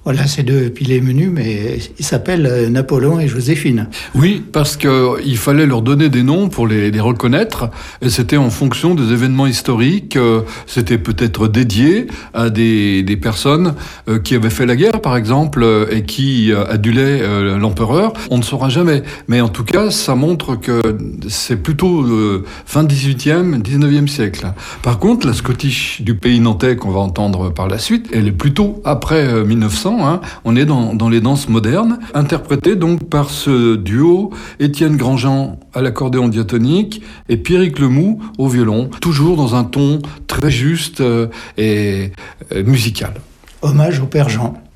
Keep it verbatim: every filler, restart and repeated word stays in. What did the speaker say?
Voilà, c'est deux piliers menus, mais ils s'appellent Napoléon et Joséphine. Oui, parce qu'il fallait leur donner des noms pour les, les reconnaître, et c'était en fonction des événements historiques. Euh, c'était peut-être dédié à des, des personnes euh, qui avaient fait la guerre, par exemple, euh, et qui euh, adulaient euh, l'empereur. On ne saura jamais. Mais en tout cas, ça montre que c'est plutôt euh, fin dix-huitième, dix-neuvième siècle. Par contre, la Scottish du pays nantais qu'on va entendre par la suite, elle est plutôt après euh, mille neuf cents. Hein, on est dans, dans les danses modernes, interprétées donc par ce duo Étienne Grandjean à l'accordéon diatonique et Pierrick Lemoux au violon, toujours dans un ton très juste euh, et euh, musical. Hommage au Père Jean.